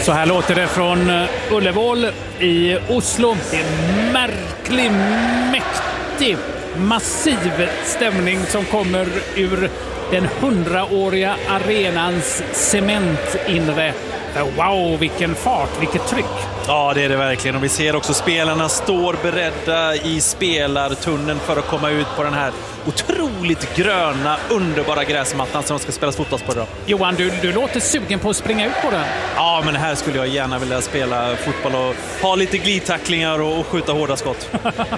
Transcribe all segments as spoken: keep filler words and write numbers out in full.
Så här låter det från Ullevål i Oslo. Det är en märklig, mäktig, massiv stämning som kommer ur den hundraåriga arenans cementinre. Wow, vilken fart, vilket tryck. Ja, det är det verkligen. Och vi ser också spelarna står beredda i spelartunneln för att komma ut på den här otroligt gröna, underbara gräsmattan som ska spelas fotboll på idag. Johan, du, du låter sugen på att springa ut på den. Ja, men här skulle jag gärna vilja spela fotboll och ha lite glidtacklingar och, och skjuta hårda skott.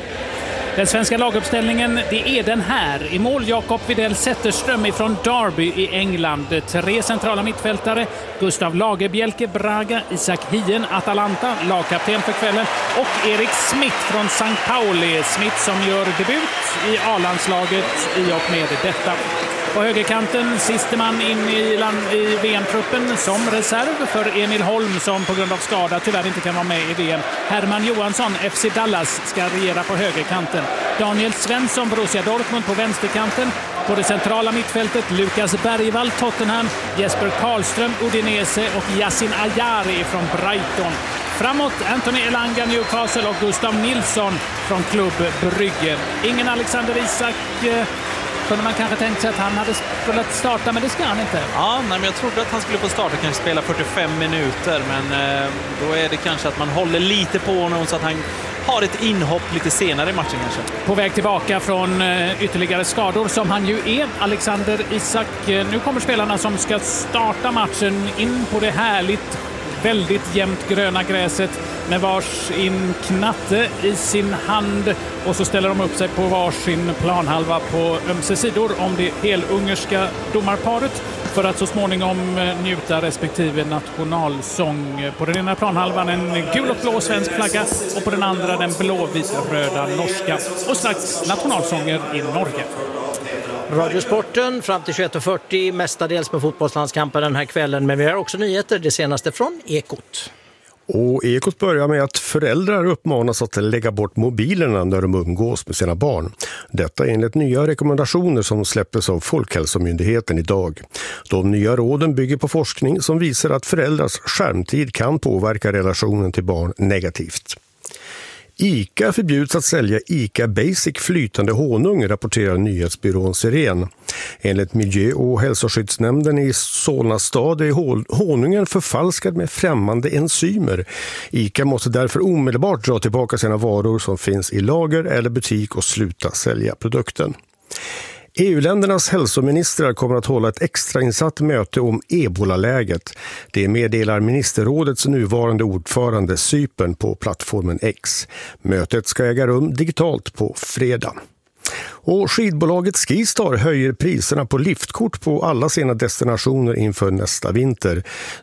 Den svenska laguppställningen, det är den här. I mål Jakob Widell Zetterström ifrån Derby i England. Tre centrala mittfältare. Gustav Lagerbielke Braga, Isak Hien Atalanta, lagkapten för kvällen. Och Erik Smith från Sankt Pauli. Smith som gör debut i A-landslaget i och med detta. På högerkanten, siste man in i, land, i V M-truppen som reserv för Emil Holm som på grund av skada tyvärr inte kan vara med i V M. Herman Johansson, F C Dallas, ska regera på högerkanten. Daniel Svensson, Borussia Dortmund på vänsterkanten. På det centrala mittfältet, Lukas Bergvall, Tottenham, Jesper Karlström, Udinese och Yasin Ayari från Brighton. Framåt Anthony Elanga, Newcastle och Gustav Nilsson från Klubb Brygge. Ingen Alexander Isak. Kunde man kanske tänkt sig att han hade spelat starta, men det ska han inte. Ja, nej, men jag trodde att han skulle få starta och kanske spela fyrtiofem minuter, men eh, då är det kanske att man håller lite på honom så att han har ett inhopp lite senare i matchen kanske. På väg tillbaka från eh, ytterligare skador som han ju är, Alexander Isak. Nu kommer spelarna som ska starta matchen in på det härligt, väldigt jämnt gröna gräset med varsin knatte i sin hand, och så ställer de upp sig på varsin planhalva på ömse sidor om det helungerska domarparet för att så småningom njuta respektive nationalsång. På den ena planhalvan en gul och blå svensk flagga och på den andra den blåvit-röda norska, och strax nationalsånger i Norge. Radiosporten fram till tjugoett och fyrtio, mestadels med fotbollslandskampen den här kvällen, men vi har också nyheter, det senaste från Ekot. Och Ekot börjar med att föräldrar uppmanas att lägga bort mobilerna när de umgås med sina barn. Detta enligt nya rekommendationer som släpptes av Folkhälsomyndigheten idag. De nya råden bygger på forskning som visar att föräldrars skärmtid kan påverka relationen till barn negativt. ICA förbjuds att sälja ICA Basic flytande honung, rapporterar nyhetsbyrån Siren. Enligt miljö- och hälsoskyddsnämnden i Solna stad är honungen förfalskad med främmande enzymer. ICA måste därför omedelbart dra tillbaka sina varor som finns i lager eller butik och sluta sälja produkten. E U-ländernas hälsoministrar kommer att hålla ett extrainsatt möte om ebola-läget. Det meddelar ministerrådets nuvarande ordförande Cypern på plattformen X. Mötet ska äga rum digitalt på fredag. Och skidbolaget Skistar höjer priserna på liftkort på alla sina destinationer inför nästa vinter.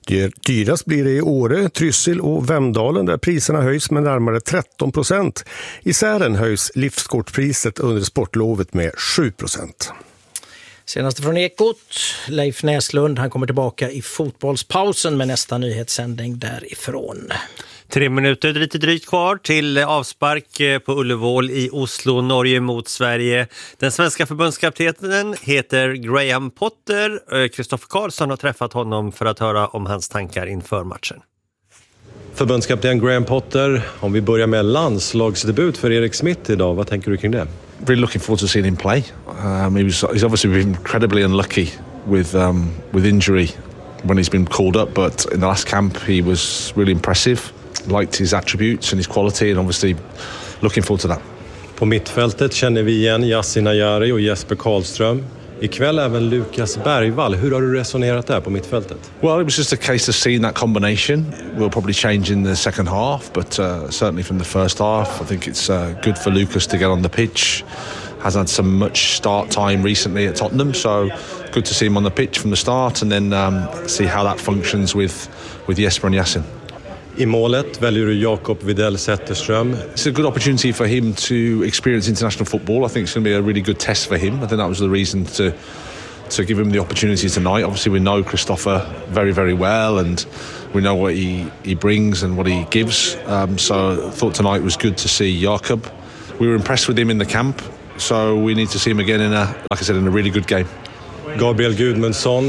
Dyrast blir det i Åre, Trysil och Vemdalen där priserna höjs med närmare tretton procent. I Sären höjs liftkortpriset under sportlovet med sju procent. Senaste från Ekot, Leif Näslund, han kommer tillbaka i fotbollspausen med nästa nyhetssändning därifrån. Tre minuter lite drygt kvar till avspark på Ullevål i Oslo, Norge mot Sverige. Den svenska förbundskaptenen heter Graham Potter. Kristoffer Karlsson har träffat honom för att höra om hans tankar inför matchen. Förbundskapten Graham Potter, om vi börjar med landslagsdebut för Erik Smith idag, vad tänker du kring det? Really looking forward to seeing him play. Um, he was, he's obviously been incredibly unlucky with um, with injury when he's been called up, but in the last camp he was really impressive. Liked his attributes and his quality, and obviously looking forward to that. På mittfältet känner vi igen Yasin Ayari och Jesper Karlström. Ikväll även Lukas Bergvall. Hur har du resonerat där på mittfältet? Well, it was just a case of seeing that combination. We'll probably change in the second half, but uh, certainly from the first half, I think it's uh, good for Lucas to get on the pitch. Has had some much start time recently at Tottenham, so good to see him on the pitch from the start, and then um, see how that functions with with Jesper and Yasin. I målet väljer du Jakob Widell Zetterström. It's a good opportunity for him to experience international football. I think it's going to be a really good test for him. I think that was the reason to to give him the opportunity tonight. Obviously we know Kristoffer very, very well, and we know what he, he brings and what he gives. Um, so I thought tonight was good to see Jakob. We were impressed with him in the camp, so we need to see him again in a, like I said, in a really good game. Gabriel Gudmundsson,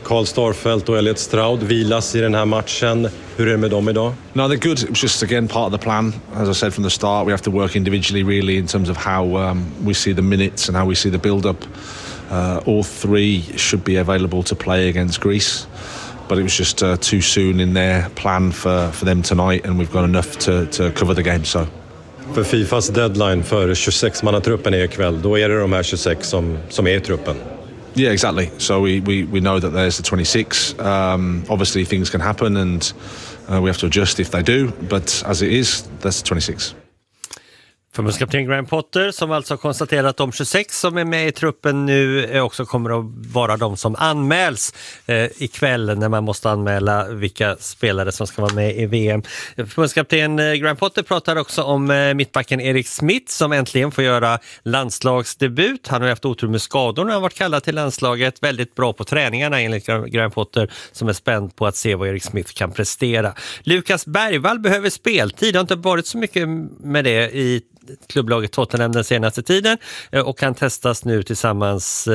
Karl Starfelt och Elliot Stroud vilas i den här matchen. Hur är det med dem idag? No, they're good. It was just, again, part of the plan. As I said from the start, we have to work individually, really, in terms of how um, we see the minutes and how we see the build-up. Uh, all three should be available to play against Greece. But it was just uh, too soon in their plan for, for them tonight, and we've got enough to, to cover the game, so... För Fifas deadline för tjugosex-mannatruppen är ikväll. Då är det de här tjugosex som, som är i truppen. Yeah, exactly. So we, we, we know that there's the twenty-six. Um, obviously things can happen and uh, we have to adjust if they do. But as it is, that's the twenty-six. Förbundskapten Graham Potter som alltså konstaterat att de tjugosex som är med i truppen nu också kommer att vara de som anmäls eh, ikväll när man måste anmäla vilka spelare som ska vara med i V M. Förbundskapten eh, Graham Potter pratar också om eh, mittbacken Erik Smith som äntligen får göra landslagsdebut. Han har haft otur med skador när han varit kallad till landslaget. Väldigt bra på träningarna enligt Graham Potter som är spänd på att se vad Erik Smith kan prestera. Lukas Bergvall behöver speltid. Det har inte varit så mycket med det i klubblaget Tottenham den senaste tiden och kan testas nu tillsammans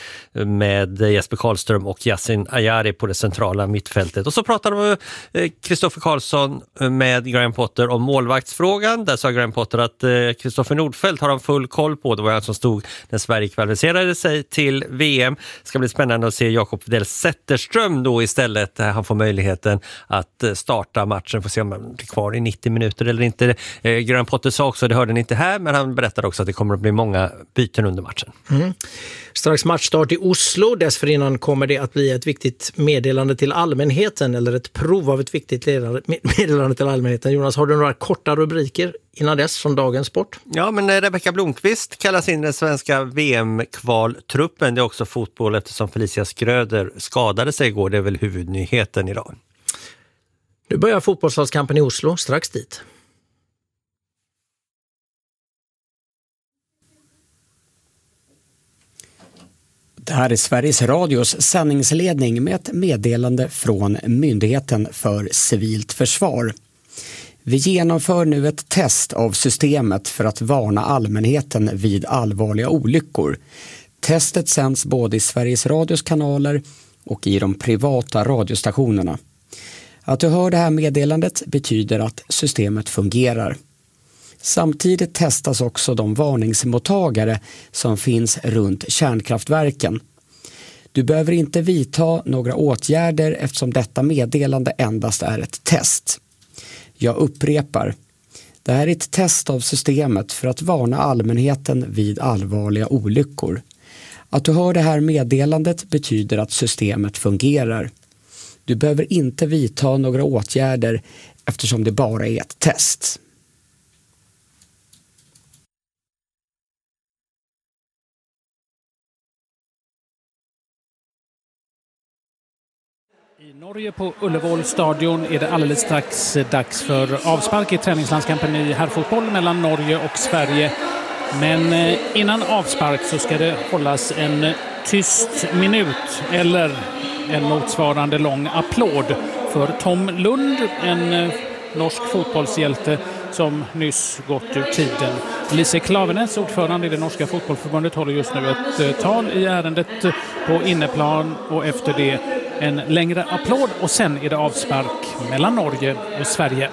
med Jesper Karlström och Yasin Ayari på det centrala mittfältet. Och så pratar de med Kristoffer Karlsson med Graham Potter om målvaktsfrågan. Där sa Graham Potter att Kristoffer Nordfeldt har han full koll på. Det var han som stod när Sverige kvalificerade sig till V M. Det ska bli spännande att se Jakob Widell Zetterström då istället. Han får möjligheten att starta matchen. Får se om han blir kvar i nittio minuter eller inte. Graham Potter sa också, det hörde ni inte här, men han berättade också att det kommer att bli många byten under matchen. Mm. Strax matchstart i Oslo. Dessförinnan kommer det att bli ett viktigt meddelande till allmänheten eller ett prov av ett viktigt meddelande till allmänheten. Jonas, har du några korta rubriker innan dess från dagens sport? Ja, men Rebecka Blomqvist kallas in den svenska V M-kvaltruppen. Det är också fotboll eftersom Felicia Skröder skadade sig igår. Det är väl huvudnyheten idag. Nu börjar fotbollslandskampen i Oslo. Strax dit. Det här är Sveriges Radios sändningsledning med ett meddelande från Myndigheten för civilt försvar. Vi genomför nu ett test av systemet för att varna allmänheten vid allvarliga olyckor. Testet sänds både i Sveriges Radios kanaler och i de privata radiostationerna. Att du hör det här meddelandet betyder att systemet fungerar. Samtidigt testas också de varningsmottagare som finns runt kärnkraftverken. Du behöver inte vidta några åtgärder eftersom detta meddelande endast är ett test. Jag upprepar, det här är ett test av systemet för att varna allmänheten vid allvarliga olyckor. Att du hör det här meddelandet betyder att systemet fungerar. Du behöver inte vidta några åtgärder eftersom det bara är ett test. I Norge på Ullevål stadion är det alldeles strax dags för avspark i träningslandskampen i herrfotboll mellan Norge och Sverige. Men innan avspark så ska det hållas en tyst minut eller en motsvarande lång applåd för Tom Lund, en norsk fotbollshjälte som nyss gått ur tiden. Lise Klaveness, ordförande i det norska fotbollförbundet, håller just nu ett tal i ärendet på inneplan och efter det en längre applåd och sen är det avspark mellan Norge och Sverige.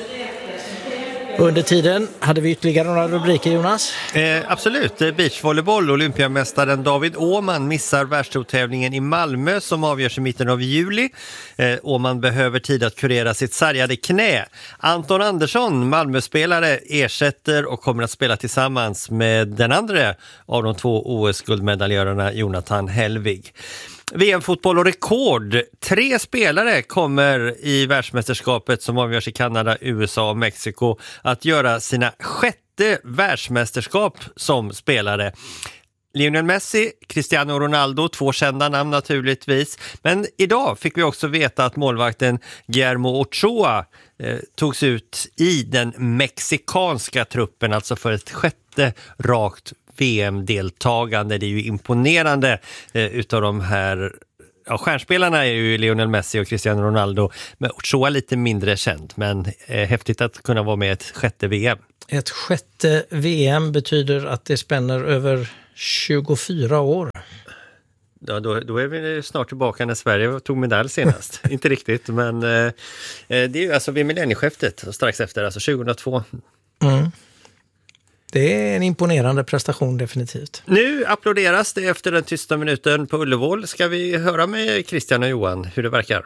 Under tiden hade vi ytterligare några rubriker, Jonas? Eh, absolut. Beachvolleyboll. Olympiamästaren David Åman missar världstourtävlingen i Malmö som avgörs i mitten av juli. Eh, Åman behöver tid att kurera sitt sargade knä. Anton Andersson, Malmöspelare, ersätter och kommer att spela tillsammans med den andra av de två O S-guldmedaljörerna Jonathan Hellvig. V M-fotboll och rekord. Tre spelare kommer i världsmästerskapet som avgörs i Kanada, U S A och Mexiko att göra sina sjätte världsmästerskap som spelare. Lionel Messi, Cristiano Ronaldo, två kända namn naturligtvis. Men idag fick vi också veta att målvakten Guillermo Ochoa eh, togs ut i den mexikanska truppen, alltså för ett sjätte rakt V M-deltagande. Det är ju imponerande eh, utav de här ja, stjärnspelarna är ju Lionel Messi och Cristiano Ronaldo, men Ochoa lite mindre känd, men eh, häftigt att kunna vara med ett sjätte V M. Ett sjätte V M betyder att det spänner över tjugofyra år. Ja, då, då är vi snart tillbaka när Sverige tog medalj senast. Inte riktigt, men eh, det är ju alltså vid millennieskiftet strax efter, alltså tjugohundratvå. Mm. Det är en imponerande prestation definitivt. Nu applåderas det efter den tysta minuten på Ullevål. Ska vi höra med Christian och Johan hur det verkar?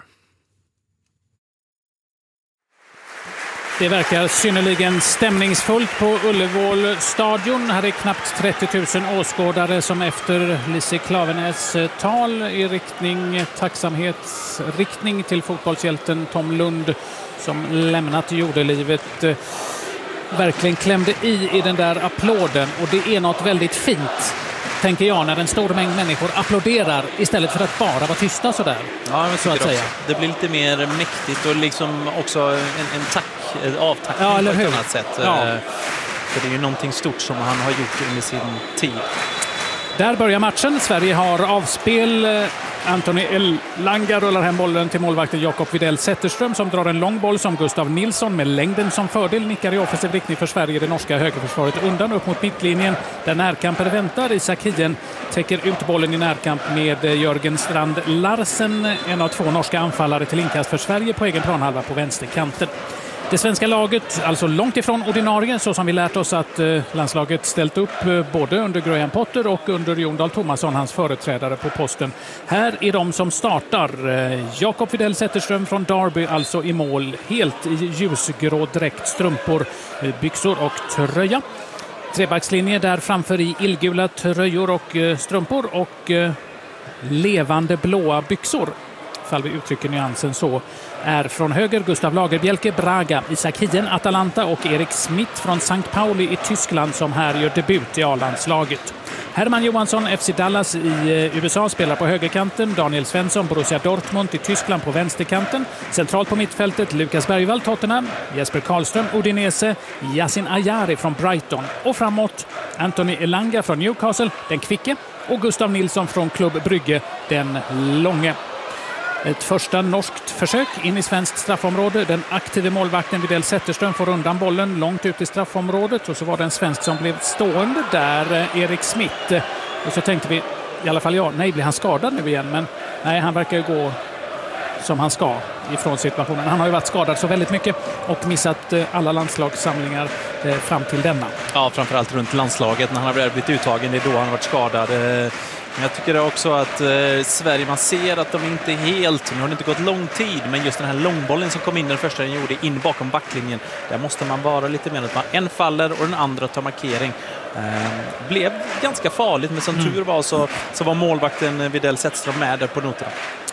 Det verkar synnerligen stämningsfullt på Ullevål stadion. Här är knappt trettio tusen åskådare som efter Lise Klavenäs tal i riktning, tacksamhetsriktning till fotbollshjälten Tom Lund som lämnat jordelivet verkligen klämde i i den där applåden. Och det är något väldigt fint, tänker jag, när en stor mängd människor applåderar istället för att bara vara tysta sådär. Ja, men så att säga. Det blir lite mer mäktigt och liksom också en, en tack, en avtackning ja, eller på hur? ett annat sätt. Ja. För det är ju någonting stort som han har gjort under sin tid. Där börjar matchen. Sverige har avspel. Antoni Elanga rullar hem bollen till målvakten Jakob Widell Zetterström som drar en lång boll som Gustav Nilsson med längden som fördel nickar i offensiv riktning för Sverige. Det norska högerförsvaret undan upp mot mittlinjen där närkamper väntar. Isak Hien täcker ut bollen i närkamp med Jörgen Strand Larsen, en av två norska anfallare till inkast för Sverige på egen planhalva på vänsterkanten. Det svenska laget, alltså långt ifrån ordinarie, så som vi lärt oss att eh, landslaget ställt upp eh, både under Graham Potter och under Jon Dahl Tomasson, hans företrädare på posten. Här är de som startar. Eh, Jakob Widell Zetterström från Derby, alltså i mål, helt i ljusgrå dräkt, strumpor, eh, byxor och tröja. Trebackslinje där framför i illgula tröjor och eh, strumpor och eh, levande blåa byxor, ifall vi uttrycker nyansen så, är från höger Gustav Lagerbielke Braga, Isak Hien Atalanta och Erik Smith från Sankt Pauli i Tyskland som här gör debut i A-landslaget. Herman Johansson, F C Dallas i U S A, spelar på högerkanten. Daniel Svensson, Borussia Dortmund i Tyskland på vänsterkanten. Centralt på mittfältet Lukas Bergvall, Tottenham, Jesper Karlström, Udinese, Yasin Ayari från Brighton. Och framåt Antoni Elanga från Newcastle, den kvicke, och Gustav Nilsson från Klubb Brygge, den långe. Ett första norskt försök in i svenskt straffområde. Den aktive målvakten Widell Zetterström får undan bollen långt ut i straffområdet. Och så var det en svensk som blev stående där, Erik Smith. Och så tänkte vi, i alla fall jag, nej, blir han skadad nu igen? Men nej, han verkar ju gå som han ska ifrån situationen. Han har ju varit skadad så väldigt mycket och missat alla landslagssamlingar fram till denna. Ja, framförallt runt landslaget när han har blivit uttagen. Det är då han har varit skadad. Men jag tycker också att eh, Sverige, man ser att de inte är helt, nu har det inte gått lång tid, men just den här långbollen som kom in den första den gjorde in bakom backlinjen, där måste man vara lite mer att man en faller och den andra tar markering. Eh, blev ganska farligt, men som mm. tur var så, så var målvakten Widell Zetterström med där på noterna.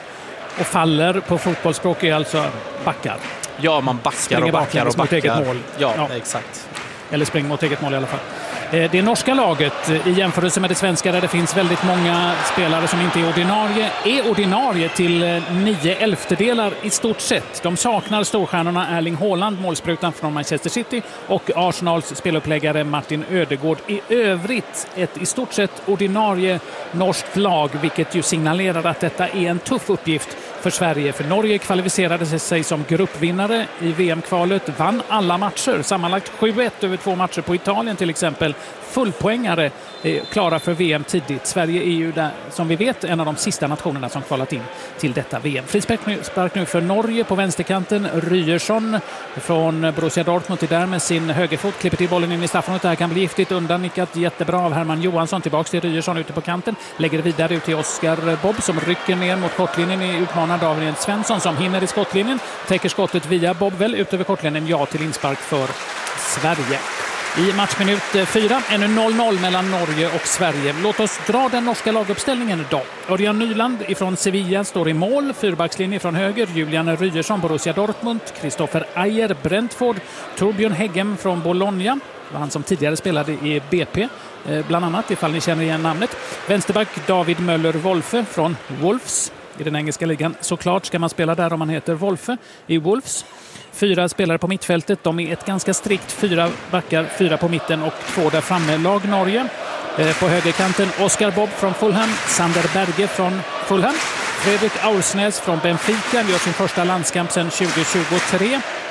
Och faller på fotbollsspråk är alltså backar. Ja, man backar springer och backar och backar. Eget mål. Ja, ja, exakt. Eller springer mot eget mål i alla fall. Det norska laget i jämförelse med det svenska, där det finns väldigt många spelare som inte är ordinarie, är ordinarie till nio elftedelar i stort sett. De saknar storstjärnorna Erling Haaland, målsprutan från Manchester City, och Arsenals speluppläggare Martin Ödegård. I övrigt ett i stort sett ordinarie norskt lag, vilket ju signalerar att detta är en tuff uppgift för Sverige. För Norge kvalificerade sig som gruppvinnare i V M-kvalet, vann alla matcher, sammanlagt sju ett över två matcher på Italien till exempel. Fullpoängare eh, klara för V M tidigt. Sverige är ju där, som vi vet, en av de sista nationerna som kvalat in till detta V M. Frispark nu, spark nu för Norge på vänsterkanten. Ryerson från Borussia Dortmund till där med sin högerfot, klipper till bollen in i straffområdet. Det här kan bli giftigt, undan nickat jättebra av Herman Johansson. Tillbaks till Ryerson ute på kanten, lägger vidare ut till Oskar Bobb som rycker ner mot kortlinjen, är utmanad av Daniel Svensson som hinner i skottlinjen, täcker skottet via Bobb väl ut över kortlinjen. Ja till inspark för Sverige. I matchminut fyra är nu noll noll mellan Norge och Sverige. Låt oss dra den norska laguppställningen idag. Örjan Nyland ifrån Sevilla står i mål. Fyrbackslinje från höger. Julian Ryerson, Borussia Dortmund. Christopher Ayer, Brentford. Torbjörn Heggem från Bologna. Det var han som tidigare spelade i B P. Bland annat, ifall ni känner igen namnet. Vänsterback David Möller-Wolfe från Wolves i den engelska ligan. Såklart ska man spela där om man heter Wolfe i Wolves. Fyra spelare på mittfältet. De är ett ganska strikt fyra backar, fyra på mitten och två där framme. Lag Norge. Eh, på högerkanten Oskar Bobb från Fulham, Sander Berge från Fulham, Fredrik Aursnäs från Benfica, gör sin första landskamp sedan tjugo tjugotre.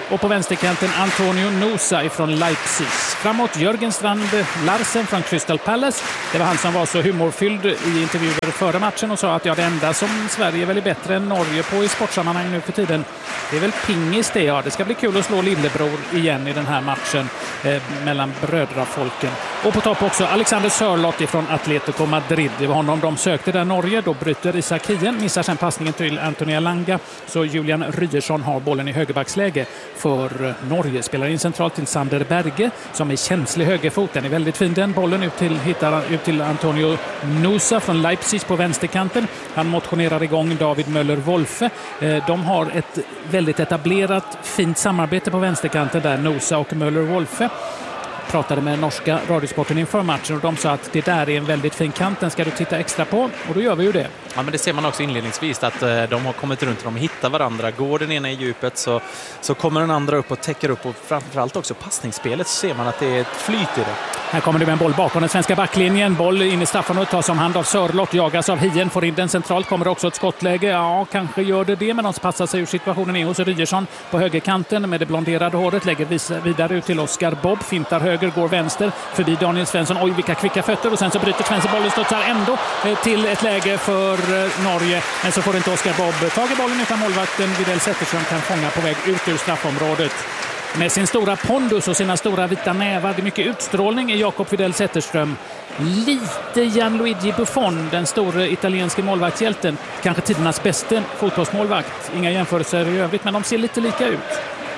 och på vänsterkanten Antonio Nusa ifrån Leipzig. Framåt Jörgen Strand Larsen från Crystal Palace. Det var han som var så humorfylld i intervjuer före matchen och sa att ja, det enda som Sverige är väl bättre än Norge på i sportsammanhang nu för tiden, det är väl pingis det. Ja, det ska bli kul att slå lillebror igen i den här matchen eh, mellan brödrafolken. Och på topp också Alexander Sörloth ifrån Atletico Madrid. Det var honom de sökte där Norge. Då bryter Isak Hien, missar sen passningen till Anthony Elanga. Så Julian Ryerson har bollen i högerbacksläge för Norge. Spelar in centralt till Sander Berge som är känslig högerfot. Den är väldigt fin. Den bollen ut till, hittar ut till Antonio Nusa från Leipzig på vänsterkanten. Han motionerar igång David Möller-Wolfe. De har ett väldigt etablerat fint samarbete på vänsterkanten där, Nusa och Möller-Wolfe. Pratade med norska radiosporten inför matchen och de sa att det där är en väldigt fin kant, den ska du titta extra på, och då gör vi ju det. Ja, men det ser man också inledningsvis att eh, de har kommit runt och de hittar varandra. Går den ena i djupet så, så kommer den andra upp och täcker upp, och framförallt också passningsspelet så ser man att det är ett flyt i det. Här kommer det med en boll bakom den svenska backlinjen. Boll in i straffområdet, tas om hand av Sörloth, jagas av Hien, får in den centralt, kommer också ett skottläge. Ja, kanske gör det det, men de passar sig ur situationen är hos Ryerson på högerkanten med det blonderade håret, lägger vidare ut till Oscar Bob, fintar höger, går vänster, förbi Daniel Svensson. Oj, vilka kvicka fötter, och sen så bryter Svensson bollen, studsar ändå till ett läge för Norge, men så får inte Oscar Bob tag i bollen utan målvakten Widell Zetterström kan fånga på väg ut ur straffområdet. Med sin stora pondus och sina stora vita nävar, det är mycket utstrålning i Jakob Widell Zetterström. Lite Gianluigi Buffon, den stora italienska målvaktshjälten. Kanske tidernas bästa fotbollsmålvakt. Inga jämförelser i övrigt, men de ser lite lika ut.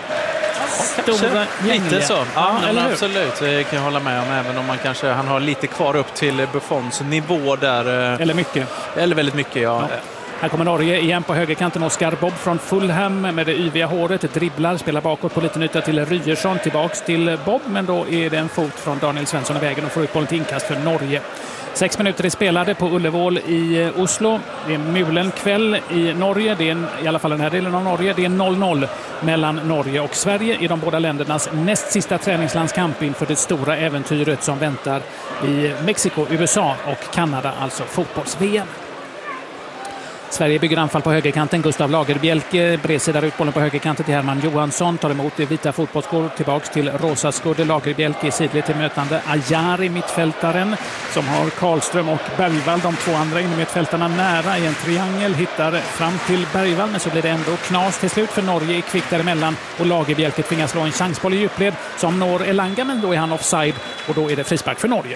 Stora lite så. Ja, ja, eller absolut. Det kan jag hålla med om, även om man kanske han har lite kvar upp till Buffons nivå där. Eller mycket. Eller väldigt mycket, ja. ja. Här kommer Norge igen på högerkanten. Oscar Bob från Fulham med det yviga håret. Dribblar, spelar bakåt på liten yta till Ryerson. Tillbaks till Bob, men då är det en fot från Daniel Svensson i vägen och får ut bollen till inkast för Norge. Sex minuter är spelade på Ullevål i Oslo. Det är mulen kväll i Norge. Det är en, i alla fall den här delen av Norge. Det är noll noll mellan Norge och Sverige i de båda ländernas näst sista träningslandskamp inför det stora äventyret som väntar i Mexiko, U S A och Kanada, alltså fotbolls-V M. Sverige bygger anfall på högerkanten. Gustav Lagerbielke bredsidar ut bollen på högerkanten till Herman Johansson. Tar emot det vita fotbollsskor tillbaks till rosa skudde. Lagerbielke i sidled till mötande Ajari, mittfältaren, som har Karlström och Bergvall, de två andra in i mittfältarna nära i en triangel. Hittar fram till Bergvall, men så blir det ändå knas till slut för Norge i kvick däremellan. Och Lagerbielke tvingas slå en chansboll i djupled som når Elanga, men då är han offside och då är det frispark för Norge.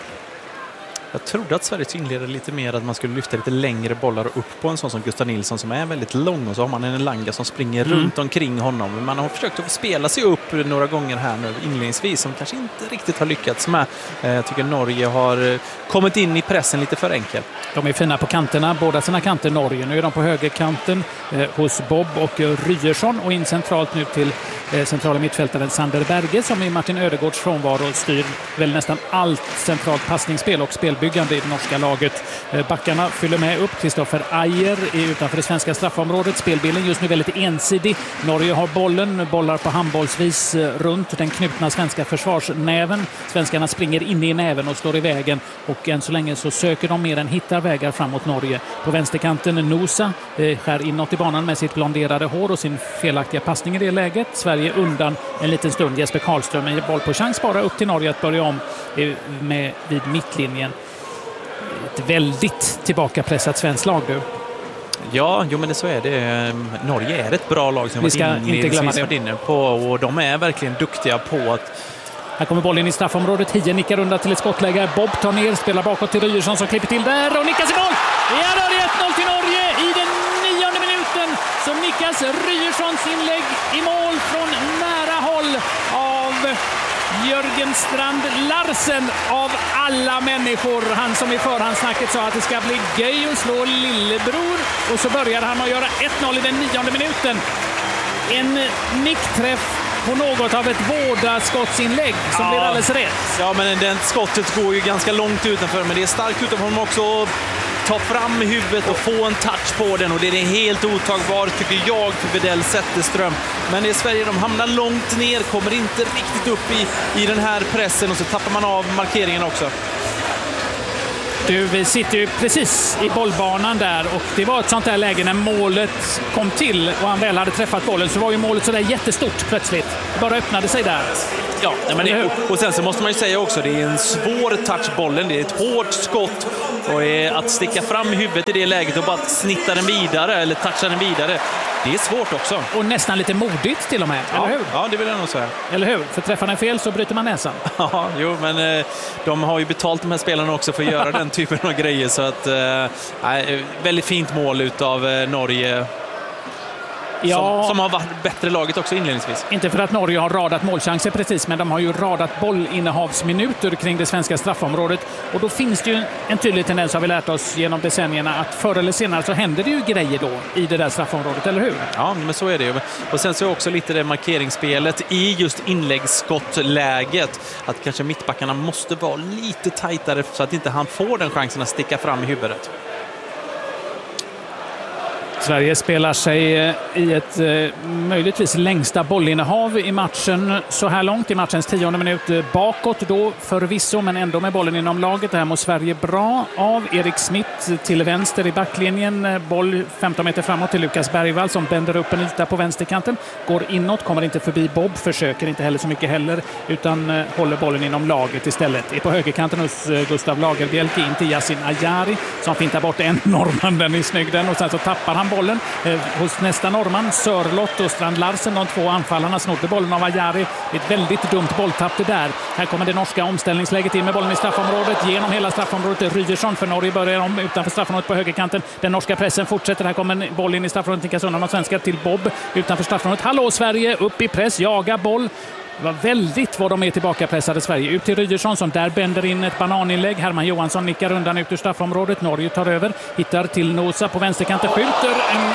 Jag trodde att Sverige inledde lite mer att man skulle lyfta lite längre bollar upp på en sån som Gustav Nilsson som är väldigt lång, och så har man en Elanga som springer mm. runt omkring honom. Men man har försökt att spela sig upp några gånger här nu inledningsvis som kanske inte riktigt har lyckats med. Jag tycker Norge har kommit in i pressen lite för enkelt. De är fina på kanterna, båda sina kanter Norge. Nu är de på högerkanten eh, hos Bob och Ryerson och in centralt nu till eh, centrala mittfältaren Sander Berge som i Martin Ödegårds frånvaro styr väl nästan allt centralt passningsspel och spelbyggande i det norska laget. Eh, backarna fyller med upp. Kristoffer Ajer är utanför det svenska straffområdet. Spelbilden just nu väldigt ensidig. Norge har bollen, bollar på handbollsvis eh, runt den knutna svenska försvarsnäven. Svenskarna springer in i näven och står i vägen, och än så länge så söker de mer än hittar vägar framåt Norge. På vänsterkanten Nusa eh, skär inåt i banan med sitt blonderade hår och sin felaktiga passning i det läget. Sverige undan en liten stund. Jesper Karlström med boll på chans bara upp till Norge att börja om eh, med vid mittlinjen. Ett väldigt tillbakapressat svenskt lag du. Ja, jo, men det så är det. Norge är ett bra lag som vi ska inte glömma det. Inne på, och de är verkligen duktiga på att. Här kommer bollen i straffområdet. Hien nickar undan till ett skottläge. Bob tar ner, spelar bakåt till Ryerson som klipper till där och nickas i mål. Ja, då är det ett noll till Norge i den nionde minuten. Så nickas Ryerssons inlägg i mål från nära håll av Jörgen Strand Larsen av alla människor. Han som i förhandsnacket sa att det ska bli göj att slå lillebror. Och så börjar han att göra ett noll i den nionde minuten. En nickträff på något av ett vårdaskottsinlägg som ja. blir alldeles rätt. Ja, men den skottet går ju ganska långt utanför, men det är starkt utanför honom också. Ta fram huvudet och få en touch på den, och det är helt otagbart tycker jag för Widell Zetterström. Men det är Sverige, de hamnar långt ner, kommer inte riktigt upp i, i den här pressen, och så tappar man av markeringen också. Du, vi sitter ju precis i bollbanan där och det var ett sånt där läge när målet kom till och han väl hade träffat bollen så var ju målet så där jättestort plötsligt. Det bara öppnade sig där. Ja, men det, och sen så måste man ju säga också, det är en svår touchbollen, det är ett hårt skott och att sticka fram huvudet i det läget och bara snitta den vidare eller toucha den vidare, det är svårt också. Och nästan lite modigt till och med, ja, eller hur? Ja, det vill jag nog säga. Eller hur? För träffar den fel så bryter man näsan. Ja, jo, men eh, de har ju betalt de här spelarna också för att göra den typen av grejer så att, eh, väldigt fint mål utav eh, Norge. Ja, som, som har varit bättre laget också inledningsvis. Inte för att Norge har radat målchanser precis, men de har ju radat bollinnehavsminuter kring det svenska straffområdet. Och då finns det ju en tydlig tendens, har vi lärt oss genom decennierna, att förr eller senare så händer det ju grejer då i det där straffområdet, eller hur? Ja, men så är det ju. Och sen så är också lite det markeringsspelet i just inläggsskottläget. Att kanske mittbackarna måste vara lite tajtare så att inte han får den chansen att sticka fram i huvudet. Sverige spelar sig i ett möjligtvis längsta bollinnehav i matchen så här långt, i matchens tionde minut bakåt då förvisso, men ändå med bollen inom laget. Det här mår Sverige bra av. Erik Smith till vänster i backlinjen, boll femton meter framåt till Lukas Bergvall som bänder upp en yta på vänsterkanten, går inåt, kommer inte förbi Bob, försöker inte heller så mycket heller, utan håller bollen inom laget istället. Är på högerkanten hos Gustav Lagerbielke in till Yasin Ayari som fintar bort en norrman, den är snygg den, och sen så tappar han bollen eh, hos nästa norrman, Sörlott och Strand Larsen, de två anfallarna snodde bollen av Ayari. Ett väldigt dumt bolltapp det där. Här kommer det norska omställningsläget in med bollen i straffområdet, genom hela straffområdet. Rygersson för Norge börjar om utanför straffområdet på högerkanten. Den norska pressen fortsätter. Här kommer en boll in i straffområdet, nickas undan av svenskar till Bob utanför straffområdet. Hallå Sverige, upp i press, jaga boll. Det var väldigt vad de är tillbaka pressade Sverige. Ut till Rygersson som där bänder in ett bananinlägg. Herman Johansson nickar undan ut ur straffområdet. Norge tar över, hittar till Nosa på vänsterkanten, skjuter en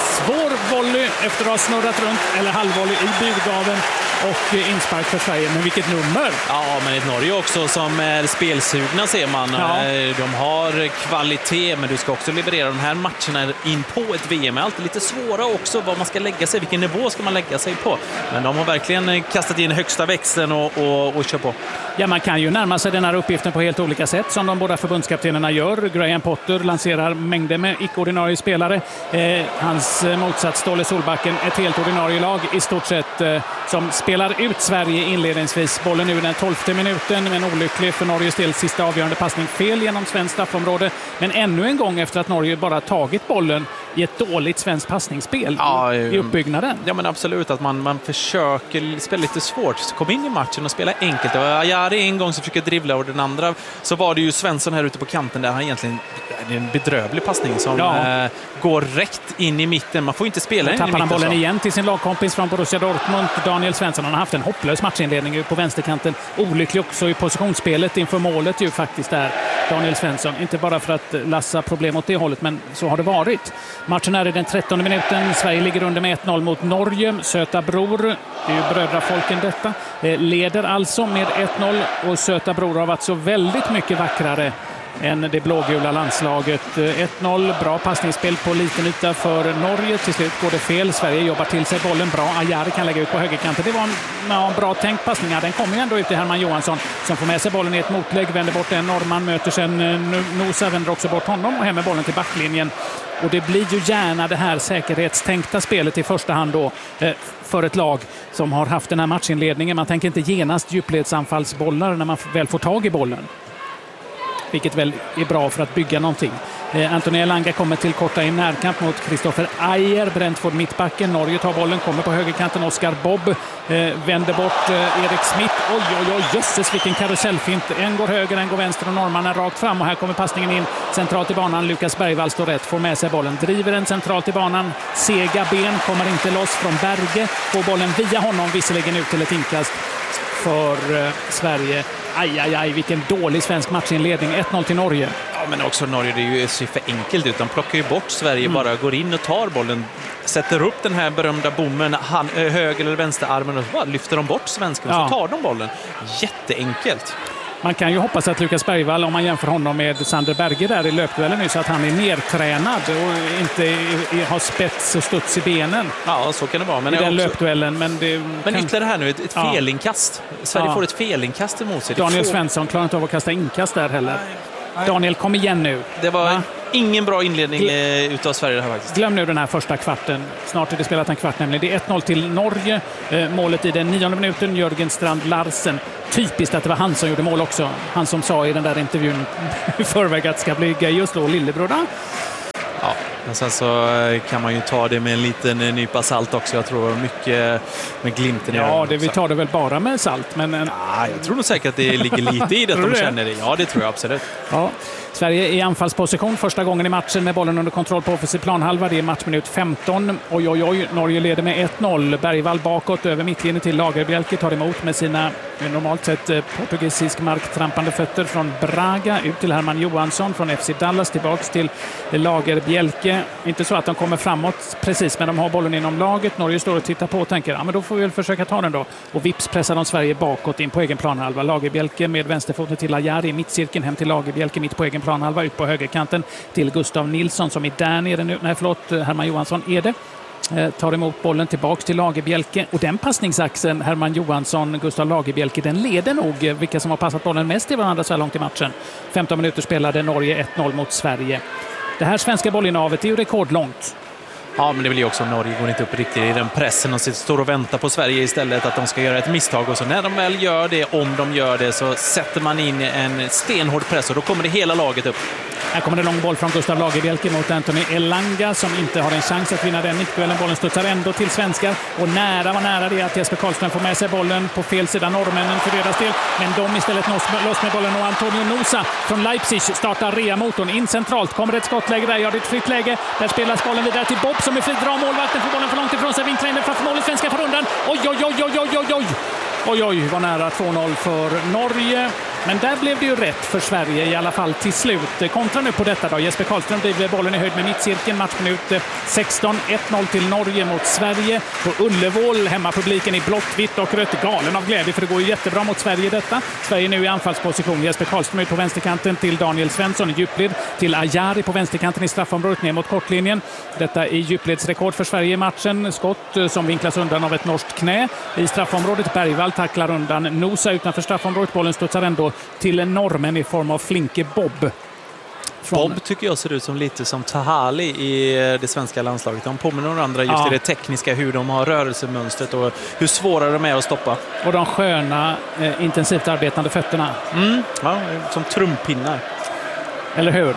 svår volley efter att ha snurrat runt, eller halvvolley i burgaven, och inspark för Sverige. Men vilket nummer! Ja, men ett Norge också som är spelsugna ser man. Ja. De har kvalitet, men du ska också leverera de här matcherna in på ett V M. Det är alltid lite svåra också vad man ska lägga sig, vilken nivå ska man lägga sig på. Men de har verkligen kastat in högsta växeln och, och, och kör på. Ja, man kan ju närma sig den här uppgiften på helt olika sätt som de båda förbundskaptenerna gör. Graham Potter lanserar mängder med icke-ordinarie spelare. Eh, hans motsats Ståle Solbacken, ett helt ordinarie lag i stort sett eh, som spelar ut Sverige inledningsvis. Bollen nu i den tolfte minuten med en olycklig för Norges del sista avgörande passning fel genom svenskt straffområde. Men ännu en gång efter att Norge bara tagit bollen i ett dåligt svenskt passningsspel ja, i uppbyggnaden. Ja, men absolut att man, man försöker spela lite svårt. Kom in i matchen och spela enkelt. Det var Ayari en gång som försöker dribbla och den andra så var det ju Svensson här ute på kanten där han egentligen det är en bedrövlig passning som ja. eh, går rätt in i mitten. Man får inte spela in i mitten. Tappar han bollen så. igen till sin lagkompis från Borussia Dortmund. Daniel Svensson, han har haft en hopplös matchinledning på vänsterkanten. Olycklig också i positionsspelet inför målet ju faktiskt där. Daniel Svensson, inte bara för att lassa problem åt det hållet, men så har det varit. Matchen är i den trettonde minuten. Sverige ligger under med ett noll mot Norge. Söta Bror, det är ju brödrafolken detta, leder alltså med ett noll, och Söta Bror har varit så väldigt mycket vackrare än det blågula landslaget. ett noll, bra passningsspel på liten yta för Norge. Till slut går det fel. Sverige jobbar till sig bollen bra. Ayari kan lägga ut på högerkanten. Det var en ja, bra tänkt passning. Den kommer ju ändå ut till Herman Johansson som får med sig bollen i ett motlägg, vänder bort en norrman, möter sen Nosa, vänder också bort honom och hem med bollen till backlinjen. Och det blir ju gärna det här säkerhetstänkta spelet i första hand då för ett lag som har haft den här matchinledningen. Man tänker inte genast djupledsanfallsbollar när man väl får tag i bollen. Vilket väl är bra för att bygga någonting. Eh, Anthony Elanga kommer till korta i närkamp mot Christopher Ayer. Brentford mittbacken. Norge tar bollen, kommer på högerkanten. Oscar Bob eh, vänder bort eh, Erik Smith. Oj, oj, oj, jösses vilken karusellfint. En går höger, en går vänster och norrmannen rakt fram. Och här kommer passningen in centralt i banan. Lukas Bergvall står rätt, får med sig bollen. Driver den centralt i banan. Sega ben, kommer inte loss från Berge. Får bollen via honom, visserligen ut till ett inkast för eh, Sverige. Aj, aj, aj, vilken dålig svensk matchinledning. ett noll till Norge. Ja, men också Norge, det är ju så för enkelt ut. De plockar ju bort Sverige, mm. bara går in och tar bollen. Sätter upp den här berömda bommen, han, höger eller vänsterarmen, och så bara lyfter de bort svenskarna, ja. Så tar de bollen. Jätteenkelt. Man kan ju hoppas att Lukas Bergvall, om man jämför honom med Sander Berge där i löpduellen nu, så att han är nertränad och inte är, har spets och studs i benen. Ja, så kan det vara. Men i den också... löpduellen. Men, det men kan... ytterligare här nu, ett, ett felinkast. Sverige ja. får ett felinkast emot sig. Daniel får... Svensson klarar inte av att kasta inkast där heller. Daniel, kom igen nu. Det var Va? ingen bra inledning eh, utav Sverige det här faktiskt. Glöm nu den här första kvarten. Snart är det spelat en kvart nämligen. Det är ett noll till Norge. Eh, målet i den nionde minuten, Jörgen Strand Larsen. Typiskt att det var han som gjorde mål också. Han som sa i den där intervjun i förväg att det ska bli Geir slå lillebror. Ja, men sen så kan man ju ta det med en liten nypa salt också. Jag tror mycket med glimten i ögonen. Ja, det, vi tar det väl bara med salt. Men en... ja, jag tror nog säkert att det ligger lite i det att de känner det. Ja, det tror jag absolut. Ja. Sverige i anfallsposition första gången i matchen med bollen under kontroll på offensiv planhalva. Det är matchminut femton. Oj, oj, oj. Norge leder med ett noll. Bergvall bakåt över mittlinjen till Lagerbjälke. Tar emot med sina normalt sett portugisisk marktrampande fötter från Braga. Ut till Herman Johansson från F C Dallas. Tillbaks till Lagerbjälke. Inte så att de kommer framåt precis, men de har bollen inom laget. Norge står och tittar på och tänker, ja men då får vi väl försöka ta den då. Och vips pressar de Sverige bakåt in på egen planhalva. Lagerbjälke med vänsterfoten till Ajari i mittcirkeln. Hem till Lagerbjälke mitt på egen planhalva, ut på högerkanten till Gustav Nilsson som är där nere nu. Nej, förlåt, Herman Johansson är det. Eh, tar emot bollen tillbaks till Lagerbjälke. Och den passningsaxeln, Herman Johansson, Gustav Lagerbjälke, den leder nog vilka som har passat bollen mest till varandra så här långt i matchen. femton minuter spelade Norge ett noll mot Sverige. Det här svenska bollinnehavet är ju rekordlångt. Ja, men det blir ju också Norge går inte upp riktigt i den pressen och står och väntar på Sverige istället att de ska göra ett misstag. Och så när de väl gör det, om de gör det, så sätter man in en stenhård press och då kommer det hela laget upp. Här kommer det lång boll från Gustav Lagerbjälke mot Anthony Elanga som inte har en chans att vinna den nickduellen. Bollen studsar ändå till svenskar och nära var nära det att Jesper Karlström får med sig bollen på fel sida, norrmännen för deras del. Men de istället loss med bollen och Antonio Nusa från Leipzig startar reamotorn in centralt. Kommer ett skottläge där, ja det är ett fritt läge. Där spelas bollen vidare till Bob som är fri, drar målvakten för bollen för långt ifrån sig. Vinklar in den framför målet, svenska för undan. Oj, oj, oj, oj, oj, oj, oj. Oj, oj, var nära två noll för Norge. Men där blev det ju rätt för Sverige i alla fall till slut. Kontra nu på detta då. Jesper Karlström driver bollen i höjd med mittcirkeln. Matchminut sexton. ett noll till Norge mot Sverige. På Ullevål, hemmapubliken i blått, vitt och rött. Galen av glädje för det går ju jättebra mot Sverige detta. Sverige nu i anfallsposition. Jesper Karlström ut på vänsterkanten till Daniel Svensson i djupled. Till Ajari på vänsterkanten i straffområdet ner mot kortlinjen. Detta är djupledsrekord för Sverige i matchen. Skott som vinklas undan av ett norskt knä. I straffområdet Bergvall tacklar undan Nusa utanför straffområdet. Bollen studsar ändå till en norrmän i form av flinke Bob. Från... Bob tycker jag ser ut som lite som Tahali i det svenska landslaget. De påminner om andra just ja. i det tekniska, hur de har rörelsemönstret och hur svåra de är att stoppa. Och de sköna, eh, intensivt arbetande fötterna. Mm. Ja, som trumpinnar. Eller hur?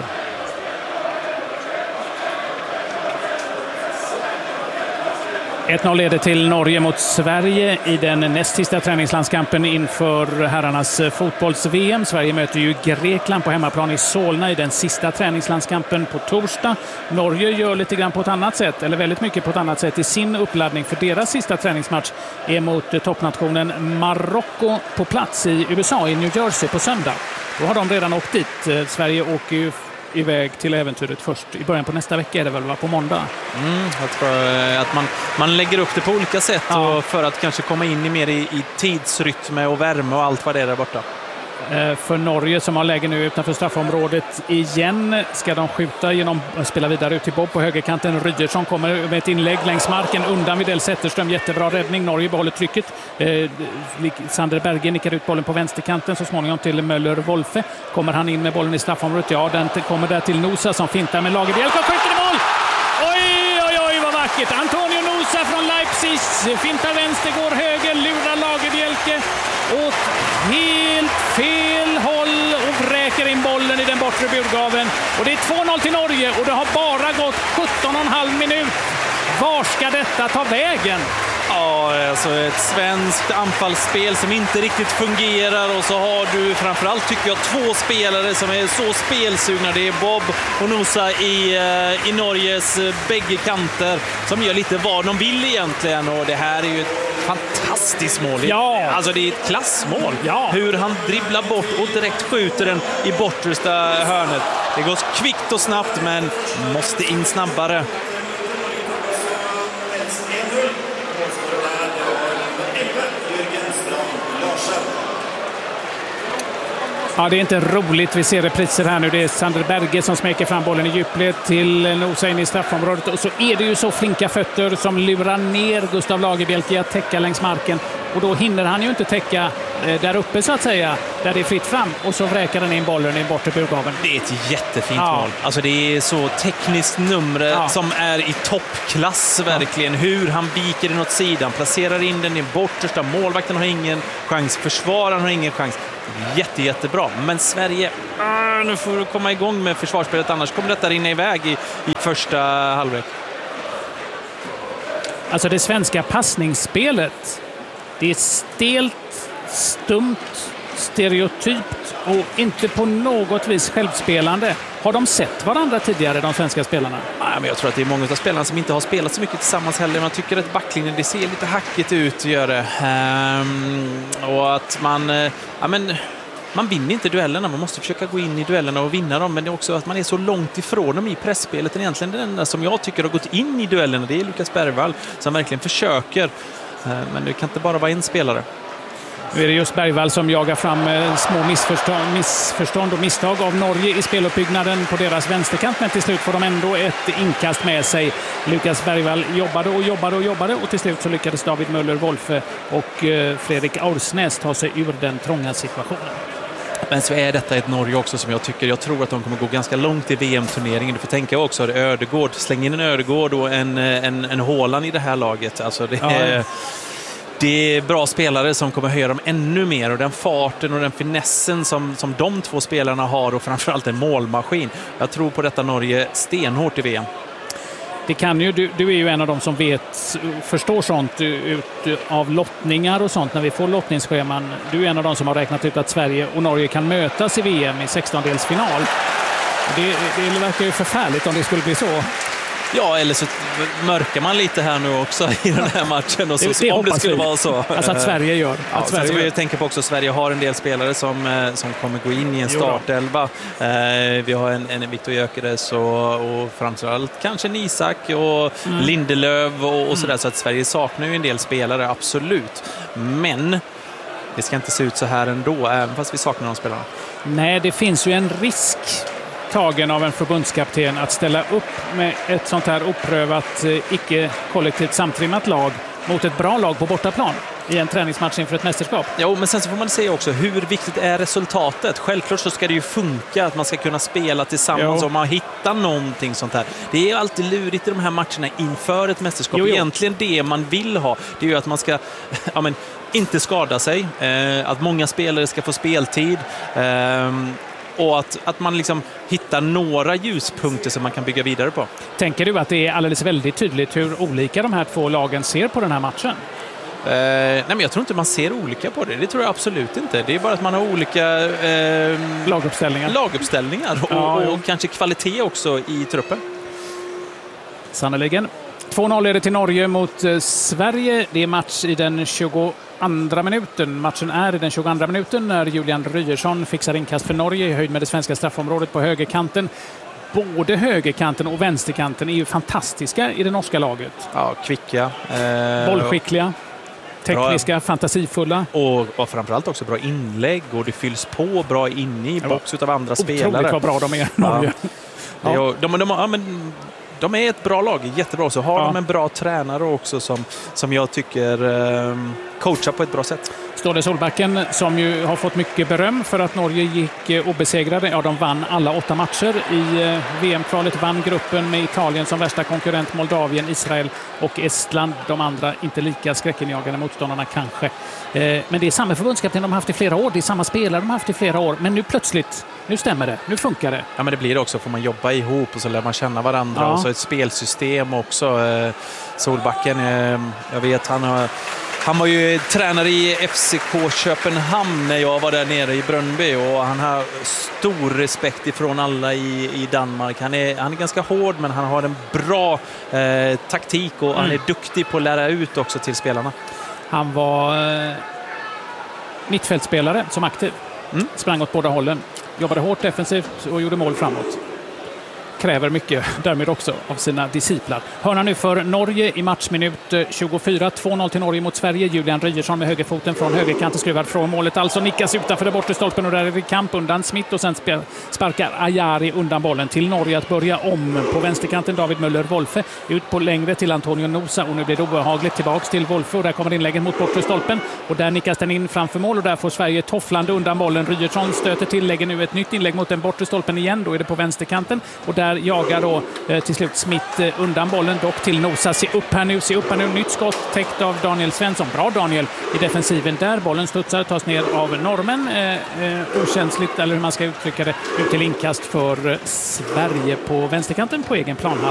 ett noll leder till Norge mot Sverige i den näst sista träningslandskampen inför herrarnas fotbolls-V M. Sverige möter ju Grekland på hemmaplan i Solna i den sista träningslandskampen på torsdag. Norge gör lite grann på ett annat sätt, eller väldigt mycket på ett annat sätt i sin uppladdning, för deras sista träningsmatch är mot toppnationen Marocko på plats i U S A, i New Jersey på söndag. Då har de redan åkt dit. Sverige åker ju iväg till äventyret först i början på nästa vecka, är det väl, va? På måndag. Mm, jag tror att man, man lägger upp det på olika sätt ja. och för att kanske komma in i mer i, i tidsrytm och värme och allt vad det är där borta. Eh, för Norge som har läge nu utanför straffområdet igen ska de skjuta genom att spela vidare ut till Bob på högerkanten. Rygersson kommer med ett inlägg längs marken undan Widell Zetterström. Jättebra räddning. Norge behåller trycket. Eh, Sander Berge nickar ut bollen på vänsterkanten så småningom till Möller Wolfe. Kommer han in med bollen i straffområdet? Ja, den kommer där till Nusa som fintar med Lagerbjälke och skjuter i mål! Oj, oj, oj, vad vackert! Antonio Nusa från Leipzig fintar vänster, går höger, lurar Lagerbjälke åt helt fel håll och vräker in bollen i den bortre burgaven. Och det är två noll till Norge och det har bara gått sjutton och en halv minut. Var ska detta ta vägen? Ja, alltså ett svenskt anfallsspel som inte riktigt fungerar och så har du framförallt, tycker jag, två spelare som är så spelsugna. Det är Bob och Nusa i, i Norges bägge kanter som gör lite vad de vill egentligen, och det här är ju ett fantastiskt mål. Ja. Alltså det är ett klassmål. Ja. Hur han dribblar bort och direkt skjuter den i bortersta hörnet. Det går kvickt och snabbt men måste in snabbare. Ja, det är inte roligt. Vi ser repriser här nu. Det är Sander Berge som smäcker fram bollen i djupled till Nusa in i straffområdet. Och så är det ju så flinka fötter som lurar ner Gustav Lagerbjälke att täcka längs marken. Och då hinner han ju inte täcka eh, där uppe så att säga, där det är fritt fram, och så vräker den in bollen i en bortre burgaveln. Det är ett jättefint Ja. mål. Alltså det är så tekniskt nummer Ja. som är i toppklass verkligen. Hur han viker den åt sidan, placerar in den i bortersta. Målvakten har ingen chans, försvararen har ingen chans. Jätte, jättebra. Men Sverige, ah, nu får du komma igång med försvarsspelet, annars kommer detta rinna iväg i, i första halvlek. Alltså det svenska passningsspelet, det är stelt, stumt, stereotypt och inte på något vis självspelande. Har de sett varandra tidigare, de svenska spelarna? Nej, men jag tror att det är många av spelarna som inte har spelat så mycket tillsammans heller. Man tycker att backlinjen, det ser lite hackigt ut, gör det. Ehm, och att man... eh, Ja, men... Man vinner inte duellerna, man måste försöka gå in i duellerna och vinna dem, men det är också att man är så långt ifrån dem i pressspelet. Egentligen den enda som jag tycker har gått in i duellerna, det är Lukas Bergvall som verkligen försöker. Men det kan inte bara vara en spelare. Nu är det just Bergvall som jagar fram eh, små missförstånd, missförstånd och misstag av Norge i speluppbyggnaden på deras vänsterkant, men till slut får de ändå ett inkast med sig. Lukas Bergvall jobbade och jobbade och jobbade och till slut så lyckades David Möller-Wolfe och eh, Fredrik Aursnäs ta sig ur den trånga situationen. Men så är detta ett Norge också som jag tycker, jag tror att de kommer gå ganska långt i V M-turneringen. Du får tänka också att Ödegård, släng in en Ödegård och en, en, en Haaland i det här laget. Alltså det är... Ja. Det är bra spelare som kommer höja dem ännu mer, och den farten och den finessen som, som de två spelarna har, och framförallt en målmaskin. Jag tror på detta Norge stenhårt i V M. Det kan ju, du, du är ju en av dem som vet, förstår sånt ut av lottningar och sånt när vi får lottningsscheman. Du är en av dem som har räknat ut att Sverige och Norge kan mötas i V M i sextondelsfinal. Det, det verkar ju förfärligt om det skulle bli så. Ja, eller så mörkar man lite här nu också i den här matchen. Och så, det, det om det skulle vi. vara så. Alltså att Sverige gör. Att Ja, Sverige sen ska gör. vi tänka på också att Sverige har en del spelare som, som kommer gå in i en startelva. Eh, vi har en, en Victor Gyökeres och, och framförallt kanske en Isak och mm. Lindelöf och, och mm. sådär. Så att Sverige saknar ju en del spelare, absolut. Men det ska inte se ut så här ändå, även fast vi saknar de spelarna. Nej, det finns ju en risk tagen av en förbundskapten att ställa upp med ett sånt här upprövat, icke-kollektivt samtrimmat lag mot ett bra lag på bortaplan i en träningsmatch inför ett mästerskap. Jo, men sen så får man säga också hur viktigt är resultatet. Självklart så ska det ju funka att man ska kunna spela tillsammans jo. om man hittar någonting sånt här. Det är alltid lurigt i de här matcherna inför ett mästerskap. Jo, jo. Egentligen det man vill ha, det är ju att man ska ja, men, inte skada sig, eh, att många spelare ska få speltid, eh, och att, att man liksom hittar några ljuspunkter som man kan bygga vidare på. Tänker du att det är alldeles väldigt tydligt hur olika de här två lagen ser på den här matchen? Eh, nej, men jag tror inte man ser olika på det. Det tror jag absolut inte. Det är bara att man har olika eh, laguppställningar, laguppställningar och, ja, och, och kanske kvalitet också i truppen. Sannoliken. två noll är det till Norge mot eh, Sverige. Det är match i den tjugoandra minuten. Matchen är i den tjugoandra minuten när Julian Ryerson fixar inkast för Norge i höjd med det svenska straffområdet på högerkanten. Både högerkanten och vänsterkanten är ju fantastiska i det norska laget. Ja, kvicka. Eh, Bollskickliga. Tekniska, bra, fantasifulla. Och, och framförallt också bra inlägg, och det fylls på bra inne i box av andra otroligt spelare. Otroligt vad bra de är, Norge. Ja. Ja. De, de, de, ja, men, de är ett bra lag, jättebra. Så har ja. de en bra tränare också som, som jag tycker eh, coachar på ett bra sätt. Ståle Solbacken, som ju har fått mycket beröm för att Norge gick obesegrade. Ja, de vann alla åtta matcher i V M-kvalet, vann gruppen med Italien som värsta konkurrent, Moldavien, Israel och Estland. De andra inte lika skräckinjagande motståndarna kanske. Men det är samma förbundskapten de har haft i flera år. Det är samma spelare de har haft i flera år. Men nu plötsligt, nu stämmer det. Nu funkar det. Ja, men det blir det också. Får man jobba ihop och så lär man känna varandra. Ja. Och så ett spelsystem också. Solbacken, jag vet, han har... Han var ju tränare i F C K Köpenhamn när jag var där nere i Brøndby, och han har stor respekt ifrån alla i, i Danmark. Han är, han är ganska hård, men han har en bra eh, taktik, och mm. han är duktig på att lära ut också till spelarna. Han var eh, mittfältspelare som aktiv. Mm. Sprang åt båda hållen. Jobbade hårt defensivt och gjorde mål framåt. kräver mycket därmed också av sina disciplar. Hörna nu för Norge i matchminut tjugofyra. två noll till Norge mot Sverige. Julian Ryerson med högerfoten från högerkanten skruvad från målet. Alltså nickas utanför det bortre stolpen och där är det kamp undan Smith och sen sparkar Ajari undan bollen till Norge att börja om. På vänsterkanten David Möller-Wolfe ut på längre till Antonio Nosa och nu blir det obehagligt tillbaks till Wolfe och där kommer inlägget mot bortre stolpen och där nickas den in framför mål och där får Sverige tofflande undan bollen. Ryerson stöter till, lägger nu ett nytt inlägg mot den bortre stolpen igen. Då är det på vänsterkanten och där jagar då eh, till slut Smith eh, undan bollen dock till Nosa. Se upp här nu, se upp här nu. Nytt skott täckt av Daniel Svensson. Bra Daniel i defensiven där. Bollen studsar, tas ner av normen. Eh, eh, okänsligt, eller hur man ska uttrycka det, ut till inkast för eh, Sverige på vänsterkanten på egen plan.